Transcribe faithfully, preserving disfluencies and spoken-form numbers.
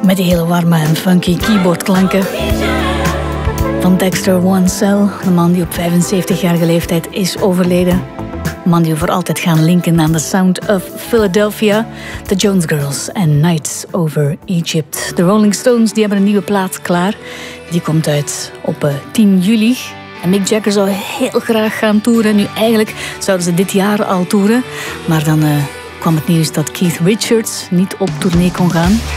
Met die hele warme en funky keyboardklanken van Dexter Wansel, de man die op vijfenzeventigjarige leeftijd is overleden. Een man die we voor altijd gaan linken aan de Sound of Philadelphia, The Jones Girls en Nights Over Egypt. De Rolling Stones die hebben een nieuwe plaat klaar. Die komt uit op uh, tien juli. En Mick Jagger zou heel graag gaan toeren. Nu eigenlijk zouden ze dit jaar al toeren. Maar dan uh, kwam het nieuws dat Keith Richards niet op tournee kon gaan.